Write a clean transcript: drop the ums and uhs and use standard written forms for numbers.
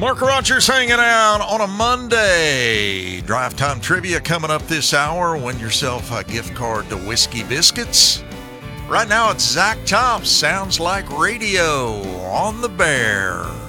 Mark Rogers hanging out on a Monday. Drive Time Trivia coming up this hour. Win yourself a gift card to Whiskey Biscuits. Right now it's Zach Tops, Sounds Like Radio on the Bear.